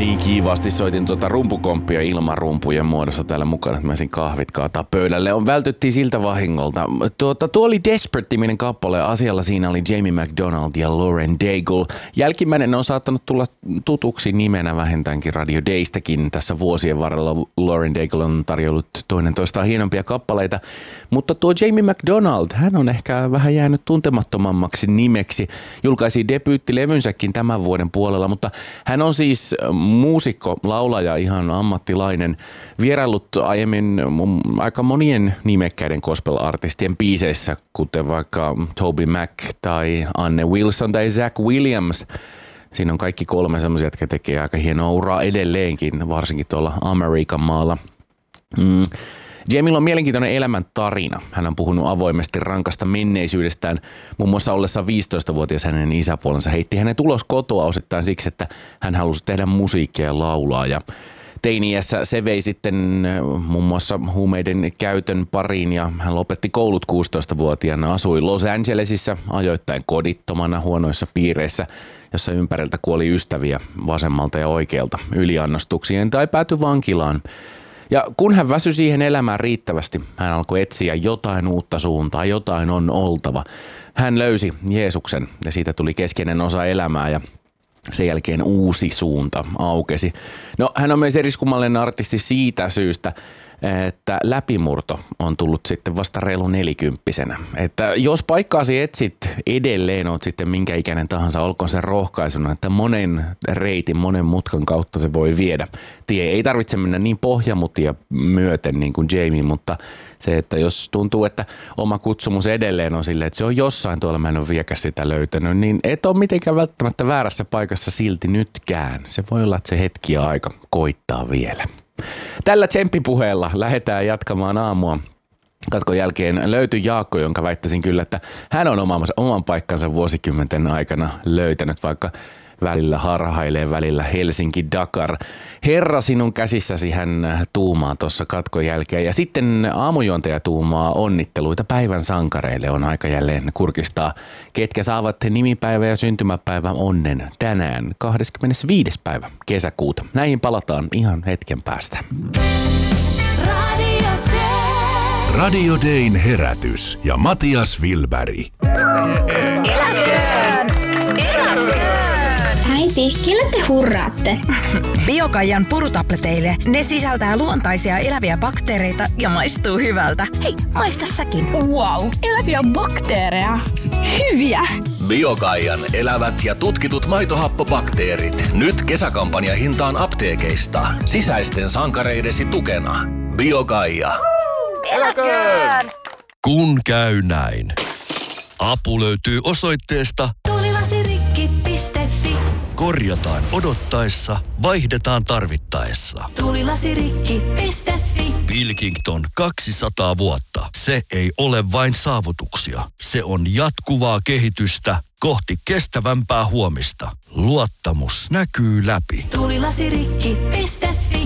niin kiivaasti soitin rumpukomppia ilman rumpujen muodossa täällä mukana, että mä ensin kahvit kaataa pöydälle. Vältyttiin siltä vahingolta. Tuo oli Desperate-niminen kappale. Asialla siinä oli Jamie McDonald ja Lauren Daigle. Jälkimmäinen on saattanut tulla tutuksi nimenä vähintäänkin Radio Daystäkin. Tässä vuosien varrella Lauren Daigle on tarjollut toinen toistaan hienompia kappaleita. Mutta tuo Jamie McDonald, hän on ehkä vähän jäänyt tuntemattomammaksi nimeksi. Julkaisi debyyttilevynsäkin tämän vuoden puolella, mutta hän on siis muusikko, laulaja, ihan ammattilainen. Vieraillut aiemmin aika monien nimekkäiden gospel-artistien biiseissä, kuten vaikka Toby Mac tai Anne Wilson tai Zach Williams. Siinä on kaikki kolme semmoisia, jotka tekee aika hienoa uraa edelleenkin, varsinkin tuolla Amerikan maalla. Jamilla on mielenkiintoinen elämän tarina. Hän on puhunut avoimesti rankasta menneisyydestään. Muun muassa ollessaan 15-vuotias hänen isäpuolensa heitti hänet ulos kotoa osittain siksi, että hän halusi tehdä musiikkia ja laulaa. Ja teini-iässä se vei sitten muun muassa huumeiden käytön pariin ja hän lopetti koulut 16-vuotiaana. Asui Los Angelesissa ajoittain kodittomana huonoissa piireissä, jossa ympäriltä kuoli ystäviä vasemmalta ja oikealta yliannostuksien tai päätyi vankilaan. Ja kun hän väsyi siihen elämään riittävästi, hän alkoi etsiä jotain uutta suuntaa, jotain on oltava. Hän löysi Jeesuksen ja siitä tuli keskeinen osa elämää ja sen jälkeen uusi suunta aukesi. No, hän on myös eriskummallinen artisti siitä syystä, että läpimurto on tullut sitten vasta reilu 40-vuotiaana. Että jos paikkaasi etsit edelleen, oot sitten minkä ikäinen tahansa, olkoon se rohkaisuna, että monen reitin, monen mutkan kautta se voi viedä. Tie ei tarvitse mennä niin pohjamutia myöten niin kuin Jamie, mutta se, että jos tuntuu, että oma kutsumus edelleen on silleen, että se on jossain tuolla, mä en ole vieläkään sitä löytänyt, niin et ole mitenkään välttämättä väärässä paikassa silti nytkään. Se voi olla, että se hetki ja aika koittaa vielä. Tällä tsemppipuheella lähdetään jatkamaan aamua. Katkon jälkeen löytyi Jaakko, jonka väittäisin kyllä, että hän on oman paikkansa vuosikymmenten aikana löytänyt, vaikka välillä harhailee, välillä Helsinki-Dakar. Herra, sinun käsissäsi hän tuumaa tuossa katkon jälkeen. Ja sitten aamujuontaja tuumaa onnitteluita päivän sankareille. On aika jälleen kurkistaa, ketkä saavat nimipäivä ja syntymäpäivän onnen tänään 25. päivä kesäkuuta. Näihin palataan ihan hetken päästä. Radio Dayn herätys ja Matias Wilberg. Eläköön! Eläköön! Äiti, kelle te hurraatte? Biokaijan purutableteille. Ne sisältää luontaisia eläviä bakteereita ja maistuu hyvältä. Hei, maista säkin. Wow, eläviä bakteereja. Hyviä! Biokaijan elävät ja tutkitut maitohappobakteerit. Nyt kesäkampanjahintaan apteekeista. Sisäisten sankareidesi tukena. Biokaija. Eläköön! Kun käy näin. Apu löytyy osoitteesta Tulilasirikki.fi. Korjataan odottaessa, vaihdetaan tarvittaessa. Tulilasirikki.fi. Pilkington 200 vuotta. Se ei ole vain saavutuksia. Se on jatkuvaa kehitystä kohti kestävämpää huomista. Luottamus näkyy läpi. Tulilasirikki.fi.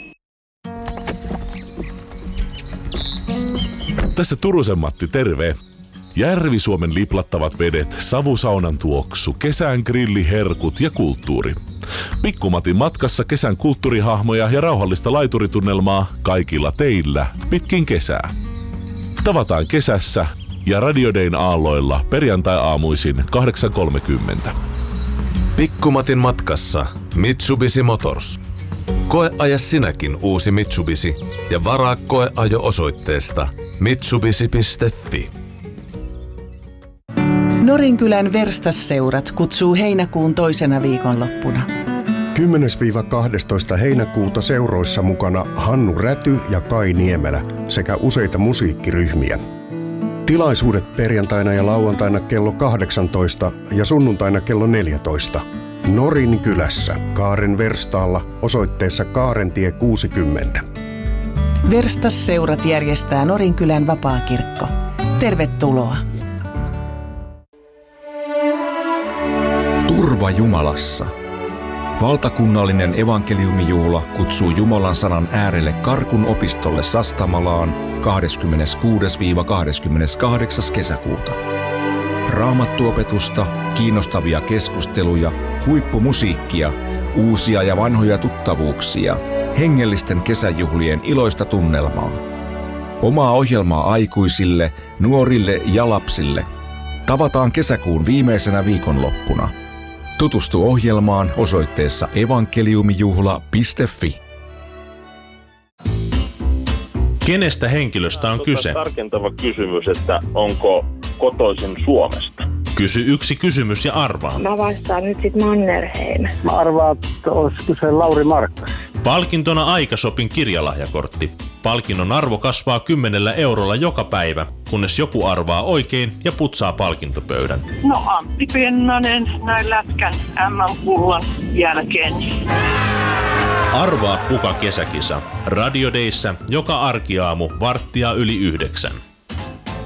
Tässä Turusen Matti, terve. Järvi-Suomen liplattavat vedet, savusaunan tuoksu, kesän grilliherkut ja kulttuuri. Pikkumatin matkassa kesän kulttuurihahmoja ja rauhallista laituritunnelmaa kaikilla teillä pitkin kesää. Tavataan kesässä ja Radio Dayn aalloilla perjantai-aamuisin 8.30. Pikkumatin matkassa Mitsubishi Motors. Koeaja sinäkin uusi Mitsubishi ja varaa koeajo osoitteesta mitsubishi.fi. Norinkylän Verstasseurat kutsuu heinäkuun toisena viikonloppuna. 10-12 heinäkuuta seuroissa mukana Hannu Räty ja Kai Niemelä sekä useita musiikkiryhmiä. Tilaisuudet perjantaina ja lauantaina kello 18 ja sunnuntaina kello 14. Norinkylässä Kaaren Verstaalla osoitteessa Kaarentie 60. Verstasseurat järjestää Norinkylän vapaakirkko. Tervetuloa! Turva Jumalassa. Valtakunnallinen evankeliumijuhla kutsuu Jumalan sanan äärelle Karkun opistolle Sastamalaan 26-28. kesäkuuta. Raamattuopetusta, kiinnostavia keskusteluja, huippumusiikkia, uusia ja vanhoja tuttavuuksia, hengellisten kesäjuhlien iloista tunnelmaa. Omaa ohjelmaa aikuisille, nuorille ja lapsille. Tavataan kesäkuun viimeisenä viikonloppuna. Tutustu ohjelmaan osoitteessa evankeliumijuhla.fi. Kenestä henkilöstä on kyse? Tarkentava kysymys, että onko kotoisin Suomesta? Kysy yksi kysymys ja arvaa. Mä vastaan nyt sit Mannerheim. Mä arvaan, että olisi kyse Lauri Markkas. Palkintona Aikashopin kirjalahjakortti. Palkinnon arvo kasvaa 10 eurolla joka päivä, kunnes joku arvaa oikein ja putsaa palkintopöydän. No Antti Pennanen näin lätkän MM-kullan jälkeen. Arvaa kuka kesäkisa. Radio Dayssä joka arkiaamu 8:45.